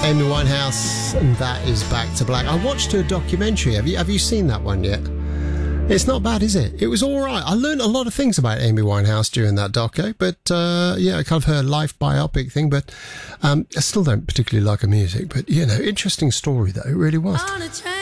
Amy Winehouse, and that is Back to Black. I watched her documentary. Have you seen that one yet? It's not bad, is it? It was all right. I learned a lot of things about Amy Winehouse during that doco, but kind of her life biopic thing. But I still don't particularly like her music. But interesting story though. It really was.